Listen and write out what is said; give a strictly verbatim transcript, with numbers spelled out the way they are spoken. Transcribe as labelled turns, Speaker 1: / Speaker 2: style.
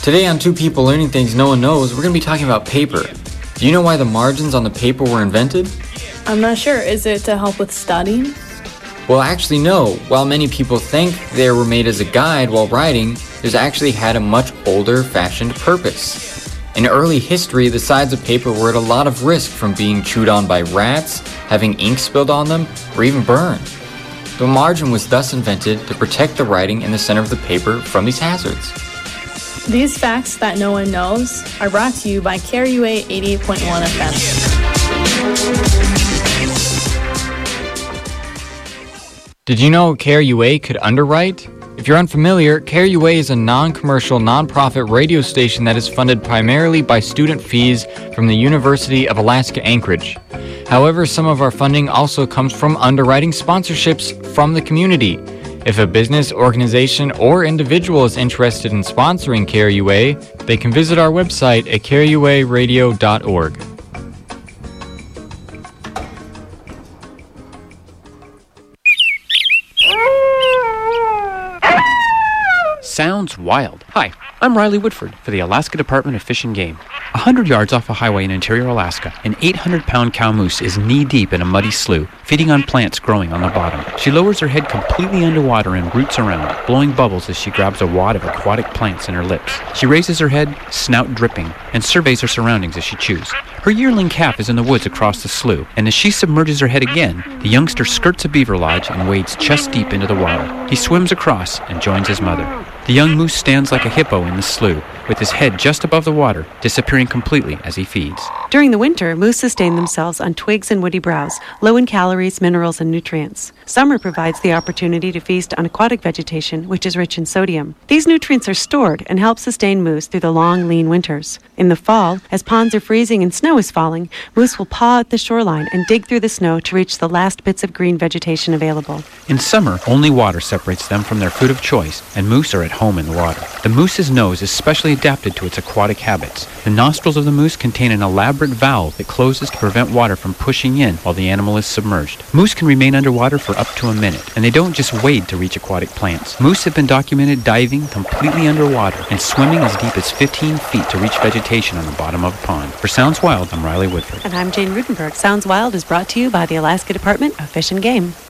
Speaker 1: Today on Two People Learning Things No One Knows, we're going to be talking about paper. Do you know why the margins on the paper were invented?
Speaker 2: I'm not sure. Is it to help with studying?
Speaker 1: Well, actually no. While many people think they were made as a guide while writing, there's actually had a much older fashioned purpose. In early history, the sides of paper were at a lot of risk from being chewed on by rats, having ink spilled on them, or even burned. The margin was thus invented to protect the writing in the center of the paper from these hazards.
Speaker 2: These facts that no one knows are brought to you by K R U A eighty-eight point one F M.
Speaker 1: Did you know K R U A could underwrite? If you're unfamiliar, K R U A is a non-commercial, non-profit radio station that is funded primarily by student fees from the University of Alaska Anchorage. However, some of our funding also comes from underwriting sponsorships from the community. If a business, organization, or individual is interested in sponsoring K R U A, they can visit our website at k r u a radio dot org.
Speaker 3: Sounds wild. Hi, I'm Riley Woodford for the Alaska Department of Fish and Game. A hundred yards off a highway in interior Alaska, an eight hundred pound cow moose is knee-deep in a muddy slough, feeding on plants growing on the bottom. She lowers her head completely underwater and roots around, blowing bubbles as she grabs a wad of aquatic plants in her lips. She raises her head, snout dripping, and surveys her surroundings as she chews. Her yearling calf is in the woods across the slough, and as she submerges her head again, the youngster skirts a beaver lodge and wades chest-deep into the water. He swims across and joins his mother. The young moose stands like a hippo in the slough, with his head just above the water, disappearing completely as he feeds.
Speaker 4: During the winter, moose sustain themselves on twigs and woody browse, low in calories, minerals, and nutrients. Summer provides the opportunity to feast on aquatic vegetation, which is rich in sodium. These nutrients are stored and help sustain moose through the long, lean winters. In the fall, as ponds are freezing and snow is falling, moose will paw at the shoreline and dig through the snow to reach the last bits of green vegetation available.
Speaker 3: In summer, only water separates them from their food of choice, and moose are at home in the water. The moose's nose is specially adapted to its aquatic habits. The nostrils of the moose contain an elaborate valve that closes to prevent water from pushing in while the animal is submerged. Moose can remain underwater for up to a minute, and they don't just wade to reach aquatic plants. Moose have been documented diving completely underwater and swimming as deep as fifteen feet to reach vegetation on the bottom of a pond. For Sounds Wild, I'm Riley Woodford.
Speaker 4: And I'm Jane Rudenberg. Sounds Wild is brought to you by the Alaska Department of Fish and Game.